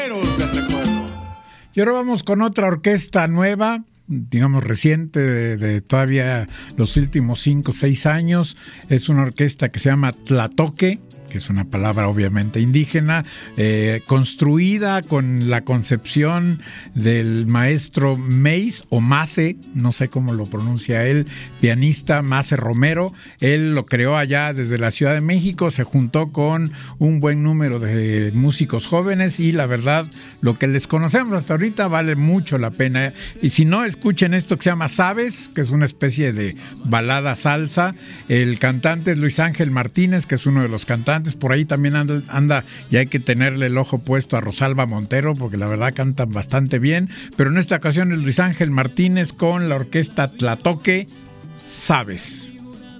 Y ahora vamos con otra orquesta nueva, digamos reciente, de todavía los últimos 5 o 6 años. Es una orquesta que se llama Tlatoque, que es una palabra obviamente indígena, construida con la concepción del maestro Meis o Mace, no sé cómo lo pronuncia él, pianista Mace Romero. Él lo creó allá desde la Ciudad de México, se juntó con un buen número de músicos jóvenes y la verdad, lo que les conocemos hasta ahorita vale mucho la pena. Y si no, escuchen esto que se llama Sabes, que es una especie de balada salsa. El cantante es Luis Ángel Martínez, que es uno de los cantantes. Por ahí también anda y hay que tenerle el ojo puesto a Rosalba Montero porque la verdad cantan bastante bien, pero en esta ocasión es Luis Ángel Martínez con la orquesta Tlatoque, Sabes.